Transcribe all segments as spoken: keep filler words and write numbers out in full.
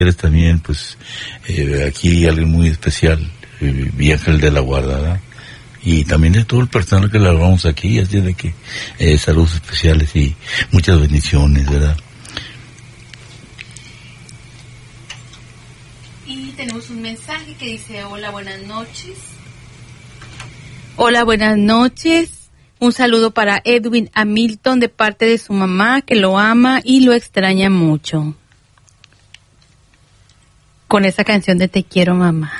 Eres también, pues, eh, aquí alguien muy especial, eh, Ángel de la Guarda, ¿verdad? Y también de todo el personal que laboramos aquí, así de que eh, saludos especiales y muchas bendiciones, ¿verdad? Y tenemos un mensaje que dice: hola, buenas noches. Hola, buenas noches. Un saludo para Edwin Hamilton de parte de su mamá, que lo ama y lo extraña mucho. Con esa canción de Te quiero, mamá.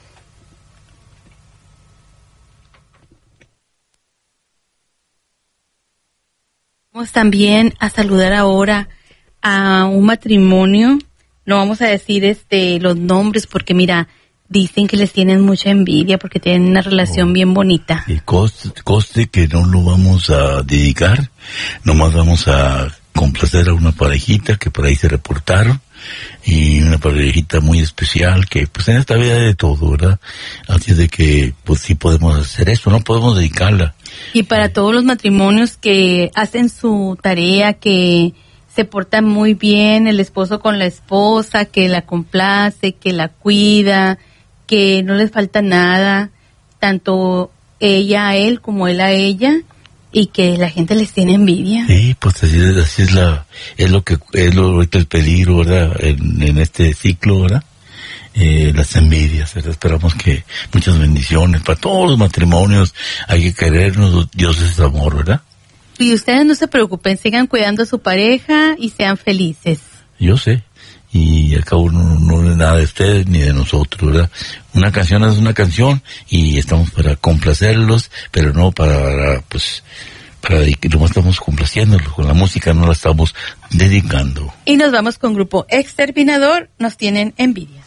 Vamos también a saludar ahora a un matrimonio. No vamos a decir este los nombres porque mira, dicen que les tienen mucha envidia porque tienen una relación oh, bien bonita. Y coste, coste que no lo vamos a dedicar, nomás vamos a complacer a una parejita que por ahí se reportaron, y una parejita muy especial que pues en esta vida hay de todo, ¿verdad? Así de que pues sí podemos hacer eso, no podemos dedicarla. Y para eh. todos los matrimonios que hacen su tarea, que se portan muy bien, el esposo con la esposa, que la complace, que la cuida, que no les falta nada, tanto ella a él como él a ella, y que la gente les tiene envidia. Sí, pues así es, así es la, es lo que, es lo ahorita el peligro, ¿verdad? En, en este ciclo, ¿verdad? Eh, las envidias, ¿verdad? Esperamos que muchas bendiciones para todos los matrimonios, hay que querernos, Dios es amor, ¿verdad? Y ustedes no se preocupen, sigan cuidando a su pareja y sean felices. Yo sé. Y al cabo no, no es nada de ustedes ni de nosotros, ¿verdad? Una canción es una canción y estamos para complacerlos, pero no para, pues, para dedicar, no estamos complaciéndolos, con la música no la estamos dedicando. Y nos vamos con Grupo Exterminador, nos tienen envidia.